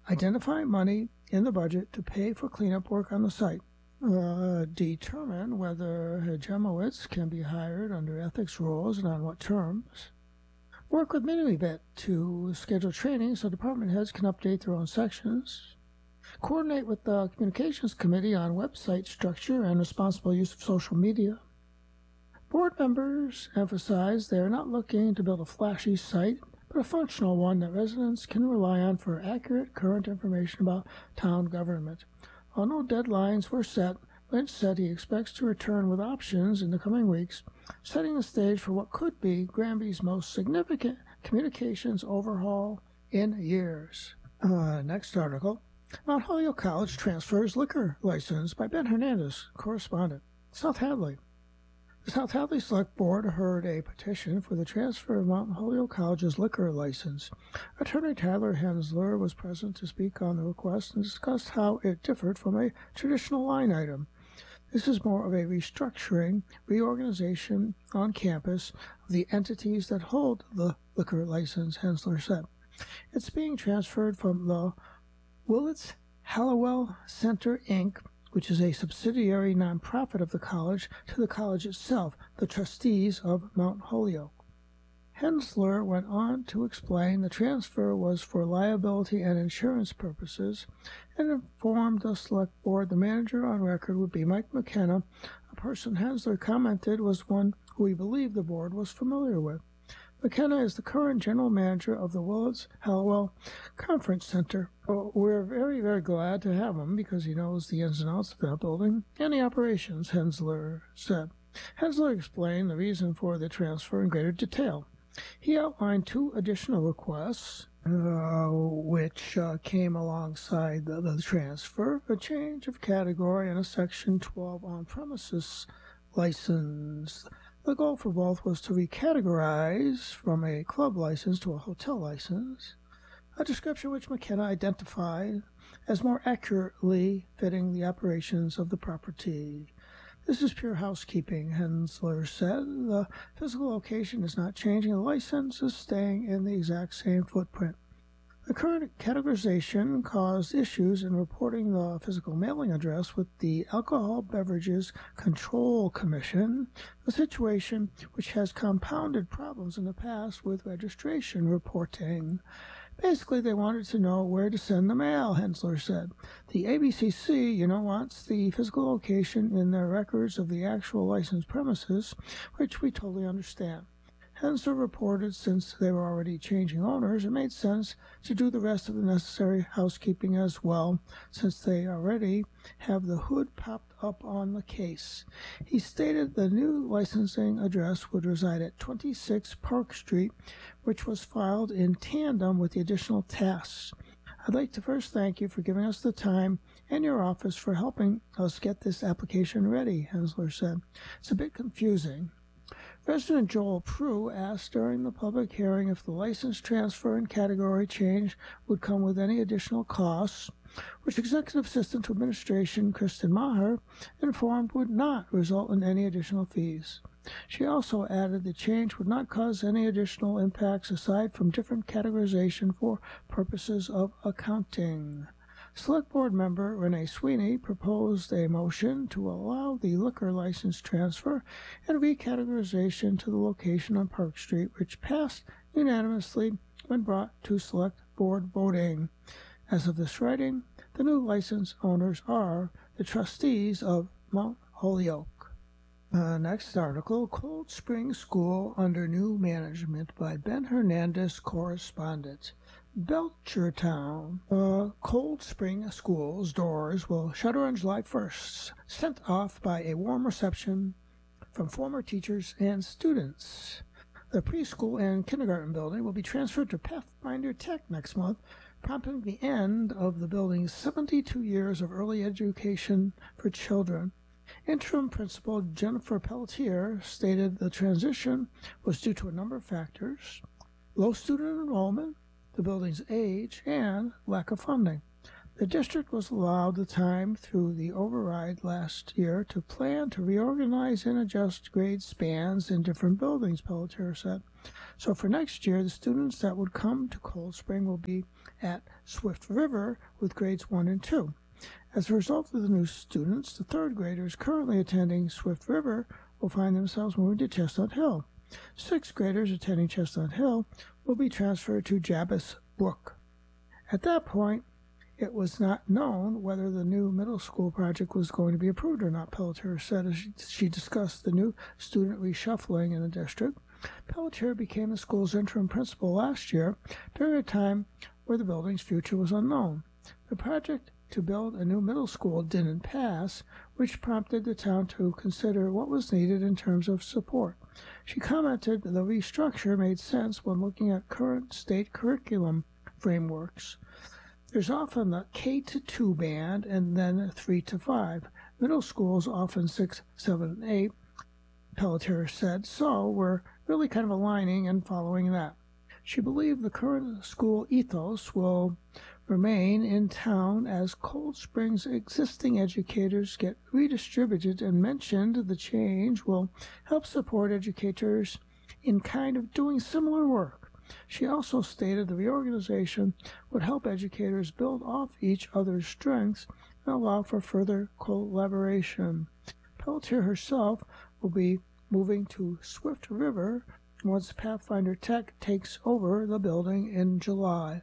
Identify money in the budget to pay for cleanup work on the site. Determine whether Hajemowitz can be hired under ethics rules and on what terms. Work with MiniBit to schedule training so department heads can update their own sections. Coordinate with the Communications Committee on website structure and responsible use of social media. Board members emphasize they are not looking to build a flashy site, but a functional one that residents can rely on for accurate, current information about town government. While no deadlines were set, Lynch said he expects to return with options in the coming weeks, setting the stage for what could be Granby's most significant communications overhaul in years. Next article. Mount Holyoke College transfers liquor license by Ben Hernandez, correspondent. South Hadley. The South Hadley Select Board heard a petition for the transfer of Mount Holyoke College's liquor license. Attorney Tyler Hensler was present to speak on the request and discussed how it differed from a traditional line item. This is more of a restructuring, reorganization on campus of the entities that hold the liquor license, Hensler said. It's being transferred from the Willits Hallowell Center, Inc., which is a subsidiary nonprofit of the college, to the college itself, the trustees of Mount Holyoke. Hensler went on to explain the transfer was for liability and insurance purposes and informed the select board the manager on record would be Mike McKenna, a person Hensler commented was one who he believed the board was familiar with. McKenna is the current general manager of the Willits Hallowell Conference Center. We're very, very glad to have him because he knows the ins and outs of that building and the operations, Hensler said. Hensler explained the reason for the transfer in greater detail. He outlined two additional requests, which came alongside the transfer, a change of category and a Section 12 on-premises license. The goal for both was to recategorize from a club license to a hotel license, a description which McKenna identified as more accurately fitting the operations of the property. This is pure housekeeping, Hensler said. The physical location is not changing. The license is staying in the exact same footprint. The current categorization caused issues in reporting the physical mailing address with the Alcohol Beverages Control Commission, a situation which has compounded problems in the past with registration reporting. Basically, they wanted to know where to send the mail, Hensler said. The ABCC, wants the physical location in their records of the actual licensed premises, which we totally understand. Hensler reported since they were already changing owners, it made sense to do the rest of the necessary housekeeping as well, since they already have the hood popped up on the case. He stated the new licensing address would reside at 26 Park Street, which was filed in tandem with the additional tasks. I'd like to first thank you for giving us the time and your office for helping us get this application ready, Hensler said. It's a bit confusing. Resident Joel Prue asked during the public hearing if the license transfer and category change would come with any additional costs, which Executive Assistant to Administration Kristen Maher informed would not result in any additional fees. She also added the change would not cause any additional impacts aside from different categorization for purposes of accounting. Select Board member Renee Sweeney proposed a motion to allow the liquor license transfer and recategorization to the location on Park Street, which passed unanimously when brought to Select Board voting. As of this writing, the new license owners are the trustees of Mount Holyoke. Next article, Cold Spring School under new management by Ben Hernandez, correspondent. Belchertown. Cold Spring School's doors will shutter on July 1st, sent off by a warm reception from former teachers and students. The preschool and kindergarten building will be transferred to Pathfinder Tech next month, prompting the end of the building's 72 years of early education for children. Interim Principal Jennifer Pelletier stated the transition was due to a number of factors: low student enrollment, the building's age, and lack of funding. The district was allowed the time through the override last year to plan to reorganize and adjust grade spans in different buildings, Pelletier said. So for next year, the students that would come to Cold Spring will be at Swift River with grades 1 and 2. As a result of the new students, the third graders currently attending Swift River will find themselves moving to Chestnut Hill. Sixth graders attending Chestnut Hill will be transferred to Jabez Brook. At that point, it was not known whether the new middle school project was going to be approved or not, Pelletier said as she discussed the new student reshuffling in the district. Pelletier became the school's interim principal last year during a time where the building's future was unknown. The project to build a new middle school didn't pass, which prompted the town to consider what was needed in terms of support. She commented the restructure made sense when looking at current state curriculum frameworks. There's often the K-2 band and then 3-5. Middle schools often 6, 7, and 8, Pelletier said, so we're really kind of aligning and following that. She believed the current school ethos will remain in town as Cold Spring's existing educators get redistributed, and mentioned the change will help support educators in kind of doing similar work. She also stated the reorganization would help educators build off each other's strengths and allow for further collaboration. Pelletier herself will be moving to Swift River once Pathfinder Tech takes over the building in July.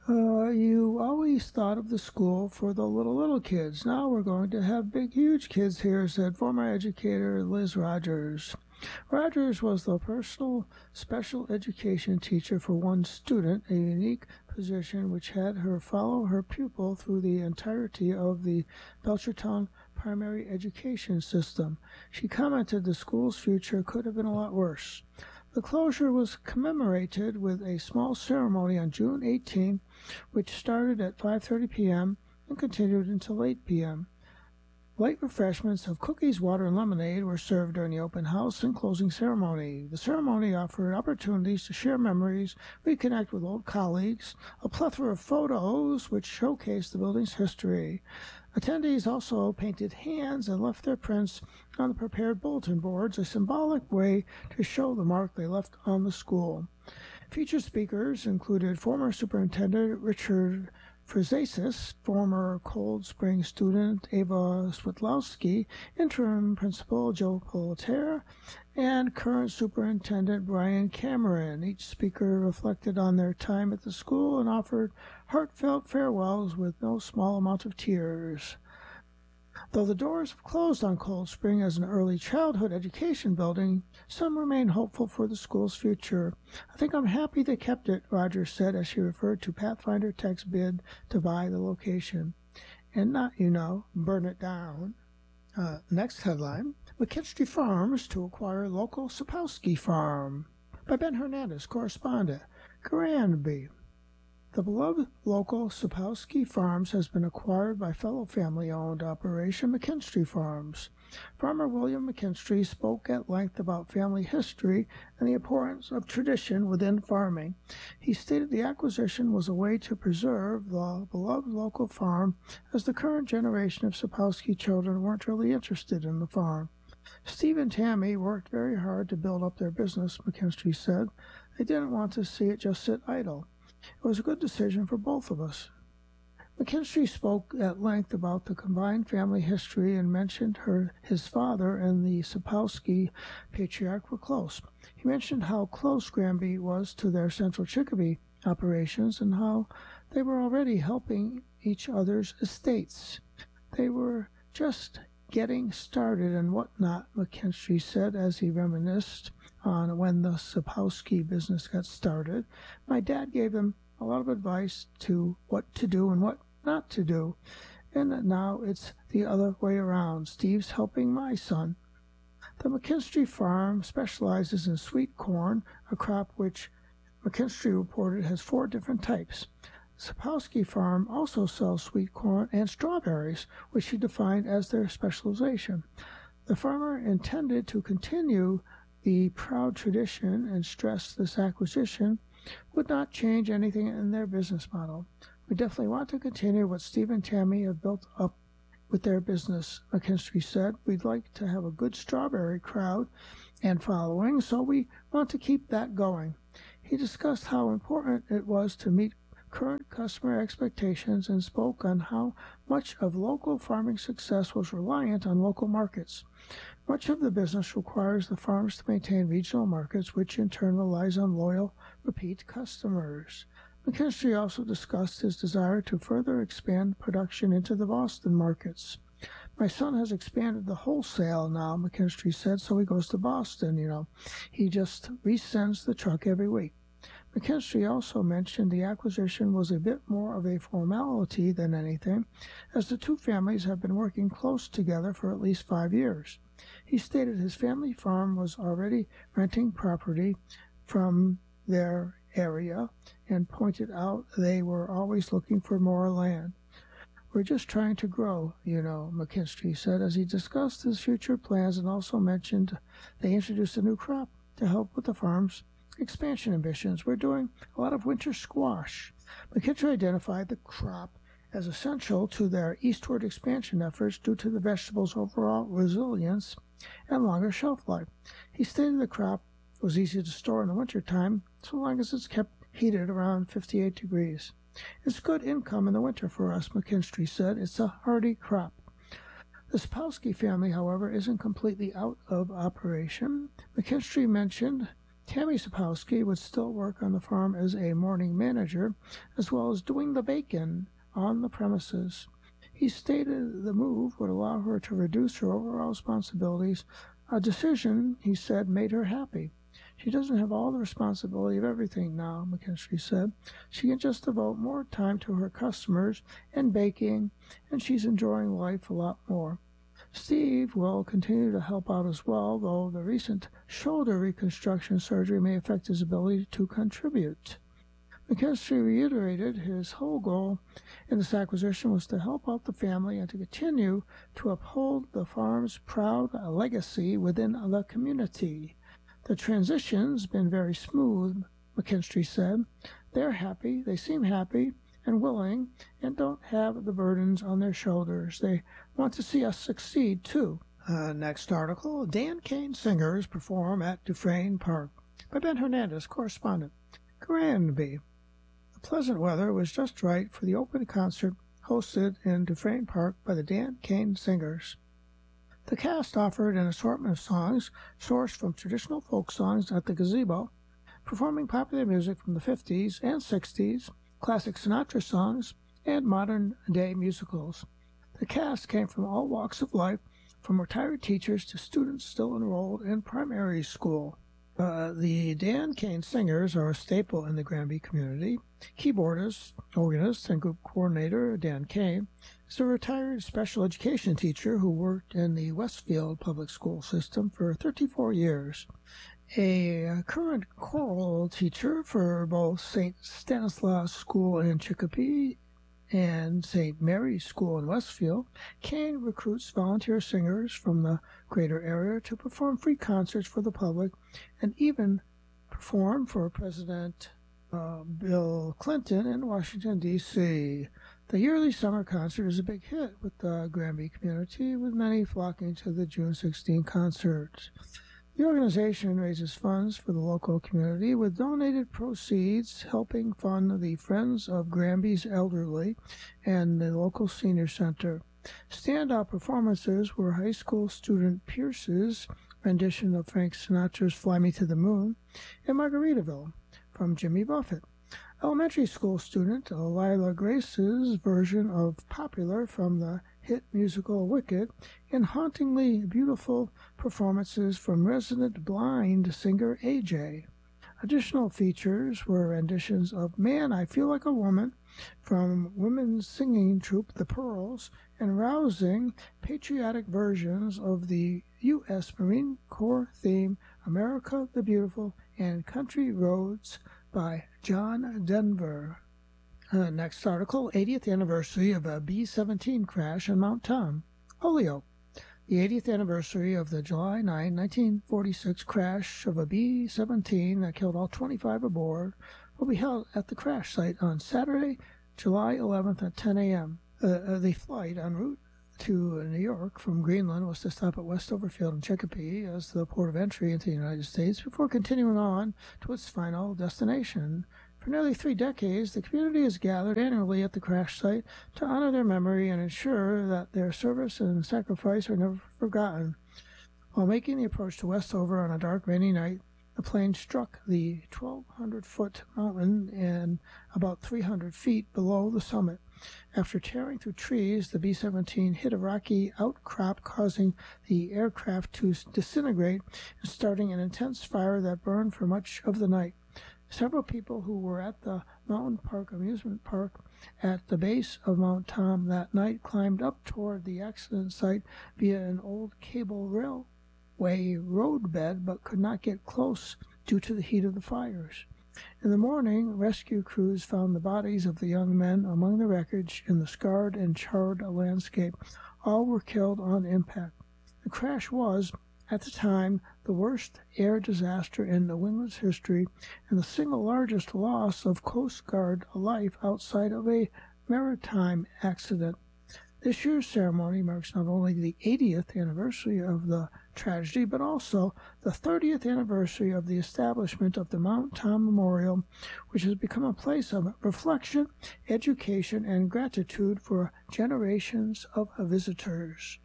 You always thought of the school for the little kids. Now we're going to have big, huge kids here, said former educator Liz Rogers. Rogers was the personal special education teacher for one student, a unique position which had her follow her pupil through the entirety of the Belchertown primary education system. She commented the school's future could have been a lot worse. The closure was commemorated with a small ceremony on June 18, which started at 5:30 p.m. and continued until 8 p.m. Light refreshments of cookies, water, and lemonade were served during the open house and closing ceremony. The ceremony offered opportunities to share memories, reconnect with old colleagues, a plethora of photos which showcased the building's history. Attendees also painted hands and left their prints on the prepared bulletin boards, a symbolic way to show the mark they left on the school. Featured speakers included former Superintendent Richard Frizasis, former Cold Spring student Ava Switlowski, interim principal Joe Pelletier, and current superintendent Brian Cameron. Each speaker reflected on their time at the school and offered heartfelt farewells with no small amount of tears. Though the doors have closed on Cold Spring as an early childhood education building, some remain hopeful for the school's future. I think I'm happy they kept it, Rogers said as she referred to Pathfinder Tech's bid to buy the location. And not, burn it down. Next headline, McKinstry Farms to acquire local Sapowski Farm, by Ben Hernandez, correspondent, Granby. The beloved local Sapowski Farms has been acquired by fellow family-owned operation McKinstry Farms. Farmer William McKinstry spoke at length about family history and the importance of tradition within farming. He stated the acquisition was a way to preserve the beloved local farm, as the current generation of Sapowski children weren't really interested in the farm. Steve and Tammy worked very hard to build up their business, McKinstry said. They didn't want to see it just sit idle. It was a good decision for both of us. McKinstry spoke at length about the combined family history and mentioned his father and the Sapowski patriarch were close. He mentioned how close Granby was to their Central Chicopee operations and how they were already helping each other's estates. They were just getting started and whatnot, McKinstry said as he reminisced on when the Sapowski business got started. My dad gave them a lot of advice to what to do and what not to do, and now it's the other way around. Steve's helping my son. The McKinstry farm specializes in sweet corn, a crop which McKinstry reported has 4 different types. Sapowski farm also sells sweet corn and strawberries, which he defined as their specialization. The farmer intended to continue the proud tradition and stressed this acquisition would not change anything in their business model. We definitely want to continue what Steve and Tammy have built up with their business," McKinstry said. "We'd like to have a good strawberry crowd and following, so we want to keep that going." He discussed how important it was to meet current customer expectations and spoke on how much of local farming success was reliant on local markets. Much of the business requires the farms to maintain regional markets, which in turn relies on loyal, repeat customers. McKinstry also discussed his desire to further expand production into the Boston markets. "My son has expanded the wholesale now," McKinstry said, "so he goes to Boston. He just resends the truck every week." McKinstry also mentioned the acquisition was a bit more of a formality than anything, as the two families have been working close together for at least 5 years. He stated his family farm was already renting property from their area and pointed out they were always looking for more land. "We're just trying to grow, McKinstry said, as he discussed his future plans and also mentioned they introduced a new crop to help with the farm's expansion ambitions. "We're doing a lot of winter squash." McKinstry identified the crop as essential to their eastward expansion efforts due to the vegetable's overall resilience and longer shelf life. He stated the crop was easy to store in the wintertime so long as it's kept heated around 58 degrees. "It's good income in the winter for us," McKinstry said. "It's a hardy crop." The Sapolsky family, however, isn't completely out of operation. McKinstry mentioned Tammy Sapolsky would still work on the farm as a morning manager, as well as doing the bacon on the premises. He stated the move would allow her to reduce her overall responsibilities, a decision, he said, made her happy. "She doesn't have all the responsibility of everything now," McKinstry said. "She can just devote more time to her customers and baking, and she's enjoying life a lot more." Steve will continue to help out as well, though the recent shoulder reconstruction surgery may affect his ability to contribute. McKinstry reiterated his whole goal in this acquisition was to help out the family and to continue to uphold the farm's proud legacy within the community. "The transition's been very smooth," McKinstry said. "They're happy, they seem happy and willing, and don't have the burdens on their shoulders. They want to see us succeed, too." Next article, Dan Kane Singers perform at Dufresne Park, by Ben Hernandez, correspondent. Granby. The pleasant weather was just right for the open concert hosted in Dufresne Park by the Dan Kane Singers. The cast offered an assortment of songs sourced from traditional folk songs at the gazebo, performing popular music from the 50s and 60s, classic Sinatra songs, and modern-day musicals. The cast came from all walks of life, from retired teachers to students still enrolled in primary school. The Dan Kane Singers are a staple in the Granby community. Keyboardist, organist, and group coordinator Dan Kane is a retired special education teacher who worked in the Westfield public school system for 34 years. A current choral teacher for both St. Stanislaus School in Chicopee and St. Mary's School in Westfield, Kane recruits volunteer singers from the greater area to perform free concerts for the public and even perform for President Bill Clinton in Washington, D.C. The yearly summer concert is a big hit with the Granby community, with many flocking to the June 16 concert. The organization raises funds for the local community, with donated proceeds helping fund the Friends of Granby's Elderly and the local senior center. Standout performances were high school student Pierce's rendition of Frank Sinatra's Fly Me to the Moon and Margaritaville from Jimmy Buffett. Elementary school student Lila Grace's version of Popular from the hit musical Wicked, and hauntingly beautiful performances from resident blind singer AJ. Additional features were renditions of Man, I Feel Like a Woman from women's singing troupe The Pearls, and rousing patriotic versions of the U.S. Marine Corps theme America the Beautiful and Country Roads by John Denver. Next article, 80th anniversary of a B-17 crash on Mount Tom, Holyoke. The 80th anniversary of the July 9, 1946 crash of a B-17 that killed all 25 aboard will be held at the crash site on Saturday, July 11th at 10 a.m. The flight en route to New York from Greenland was to stop at Westover Field in Chicopee as the port of entry into the United States before continuing on to its final destination. For nearly 3 decades, the community has gathered annually at the crash site to honor their memory and ensure that their service and sacrifice are never forgotten. While making the approach to Westover on a dark, rainy night, the plane struck the 1,200-foot mountain and about 300 feet below the summit. After tearing through trees, the B-17 hit a rocky outcrop, causing the aircraft to disintegrate and starting an intense fire that burned for much of the night. Several people who were at the Mountain Park amusement park at the base of Mount Tom that night climbed up toward the accident site via an old cable railway roadbed but could not get close due to the heat of the fires. In the morning, rescue crews found the bodies of the young men among the wreckage in the scarred and charred landscape. All were killed on impact. The crash was, at the time, the worst air disaster in New England's history and the single largest loss of Coast Guard life outside of a maritime accident. This year's ceremony marks not only the 80th anniversary of the tragedy, but also the 30th anniversary of the establishment of the Mount Tom Memorial, which has become a place of reflection, education, and gratitude for generations of visitors.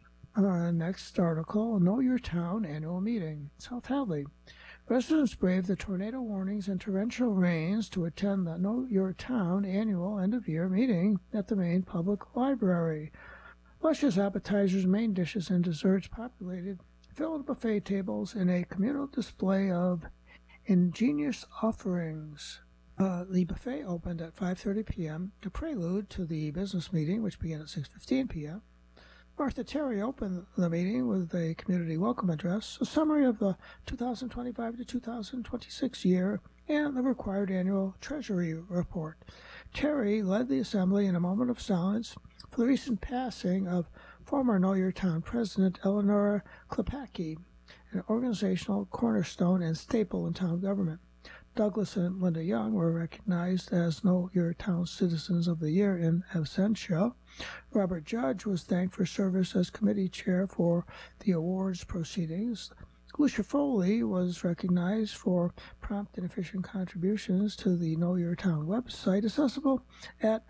Next article, Know Your Town Annual Meeting, South Hadley. Residents braved the tornado warnings and torrential rains to attend the Know Your Town annual end-of-year meeting at the main public library. Luscious appetizers, main dishes, and desserts populated filled buffet tables in a communal display of ingenious offerings. The buffet opened at 5:30 p.m., a prelude to the business meeting, which began at 6:15 p.m. Martha Terry opened the meeting with a community welcome address, a summary of the 2025 to 2026 year, and the required annual Treasury report. Terry led the assembly in a moment of silence for the recent passing of former Know Your Town President Eleanor Klepacki, an organizational cornerstone and staple in town government. Douglas and Linda Young were recognized as Know Your Town Citizens of the Year in absentia. Robert Judge was thanked for service as committee chair for the awards proceedings. Lucia Foley was recognized for prompt and efficient contributions to the Know Your Town website, accessible at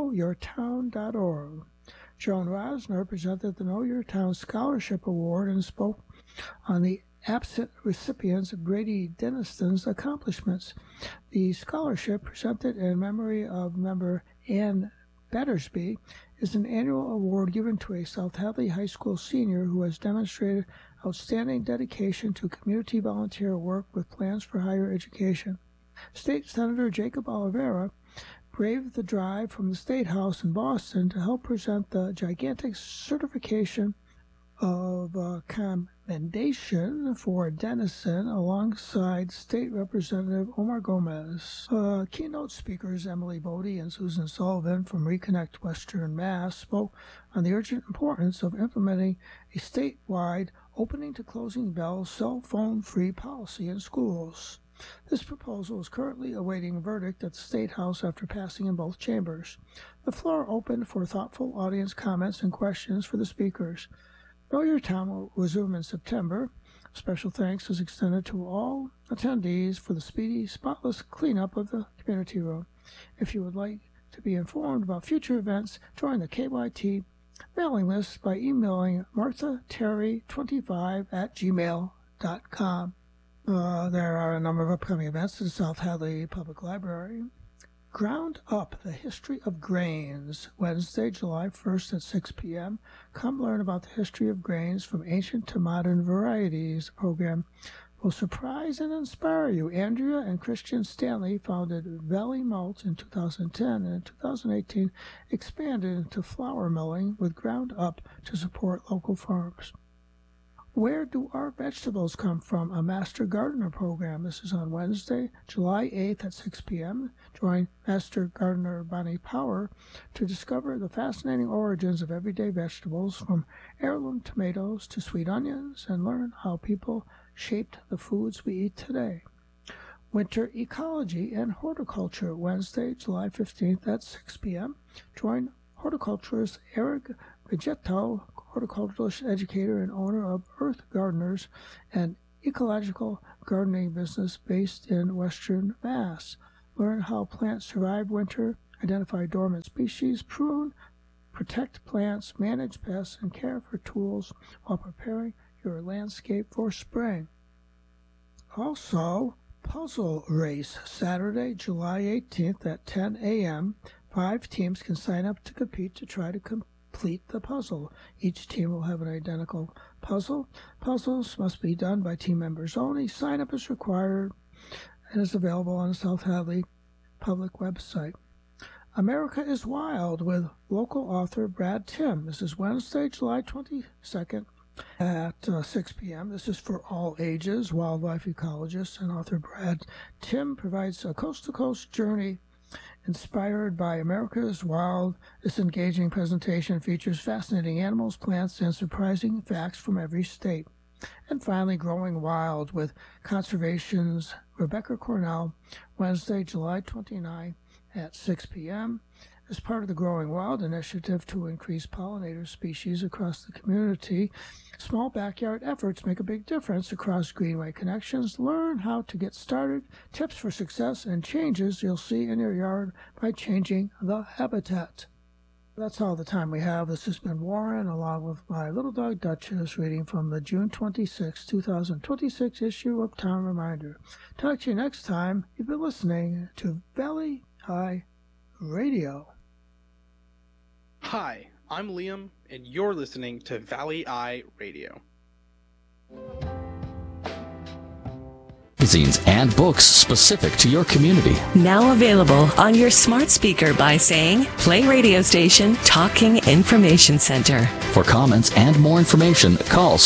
knowyourtown.org. Joan Rosner presented the Know Your Town Scholarship Award and spoke on the absent recipients Brady Deniston's accomplishments. The scholarship, presented in memory of member Ann Battersby, is an annual award given to a South Hadley High School senior who has demonstrated outstanding dedication to community volunteer work with plans for higher education. State Senator Jacob Oliveira braved the drive from the State House in Boston to help present the gigantic certification of commendation for Denison alongside State Representative Omar Gomez. Keynote speakers Emily Bodie and Susan Sullivan from Reconnect Western Mass spoke on the urgent importance of implementing a statewide opening to closing bell cell phone-free policy in schools. This proposal is currently awaiting a verdict at the State House after passing in both chambers. The floor opened for thoughtful audience comments and questions for the speakers. Know Your Town will resume in September. Special thanks is extended to all attendees for the speedy, spotless cleanup of the community room. If you would like to be informed about future events, join the KYT mailing list by emailing marthaterry25@gmail.com. There are a number of upcoming events at the South Hadley Public Library. Ground Up, the History of Grains, Wednesday, July 1st at 6 p.m. Come learn about the history of grains from ancient to modern varieties. The program will surprise and inspire you. Andrea and Christian Stanley founded Valley Malt in 2010 and in 2018 expanded into flour milling with Ground Up to support local farms. Where do our vegetables come from? A Master Gardener program. This is on Wednesday, July 8th at 6 p.m. Join Master Gardener Bonnie Power to discover the fascinating origins of everyday vegetables, from heirloom tomatoes to sweet onions, and learn how people shaped the foods we eat today. Winter Ecology and Horticulture, Wednesday, July 15th at 6 p.m. Join horticulturist Eric Vegetto, horticulturalist, educator, and owner of Earth Gardeners, an ecological gardening business based in Western Mass. Learn how plants survive winter, identify dormant species, prune, protect plants, manage pests, and care for tools while preparing your landscape for spring. Also, Puzzle Race, Saturday, July 18th at 10 a.m. 5 teams can sign up to compete to try to complete the puzzle. Each team will have an identical puzzle. Puzzles must be done by team members only. Sign up is required and is available on the South Hadley public website. America is Wild with local author Brad Timm. This is Wednesday, July 22nd at 6 p.m. This is for all ages. Wildlife ecologist and author Brad Timm provides a coast-to-coast journey inspired by America is Wild. This engaging presentation features fascinating animals, plants, and surprising facts from every state. And finally, Growing Wild with Conservation's Rebecca Cornell, Wednesday, July 29 at 6 p.m. As part of the Growing Wild initiative to increase pollinator species across the community, small backyard efforts make a big difference across Greenway Connections. Learn how to get started, tips for success, and changes you'll see in your yard by changing the habitat. That's all the time we have. This has been Warren, along with my little dog Duchess, reading from the June 26, 2026 issue of Town Reminder. Talk to you next time. You've been listening to Valley High Radio. Hi, I'm Liam, and you're listening to Valley Eye Radio. Magazines and books specific to your community. Now available on your smart speaker by saying, play radio station Talking Information Center. For comments and more information, call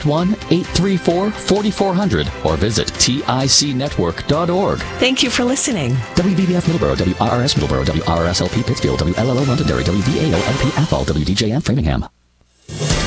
781-834-4400 or visit ticnetwork.org. Thank you for listening. WVBF Middleborough, WRRS Middleborough, WRSLP Pittsfield, WLLO Londonderry, WVAOLP Athol, WDJM Framingham.